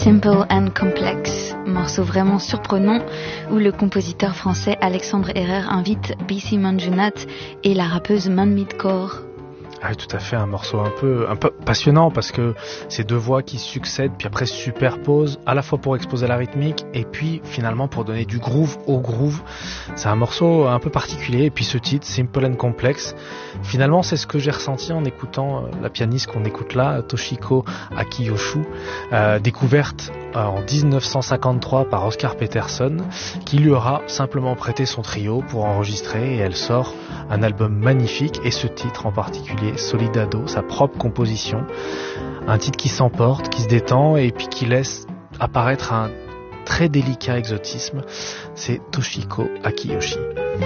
Simple and Complex, morceau vraiment surprenant où le compositeur français Alexandre Herrère invite B.C. Manjunat et la rappeuse Manmeet Kaur. Ah, tout à fait, un morceau un peu passionnant parce que c'est deux voix qui succèdent puis après se superposent à la fois pour exposer la rythmique et puis finalement pour donner du groove au groove. C'est un morceau un peu particulier et puis ce titre, Simple and Complex, finalement c'est ce que j'ai ressenti en écoutant la pianiste qu'on écoute là, Toshiko Akiyoshu, découverte en 1953 par Oscar Peterson qui lui aura simplement prêté son trio pour enregistrer et elle sort un album magnifique et ce titre en particulier, Solidado, sa propre composition, un titre qui s'emporte, qui se détend et puis qui laisse apparaître un très délicat exotisme, c'est Toshiko Akiyoshi.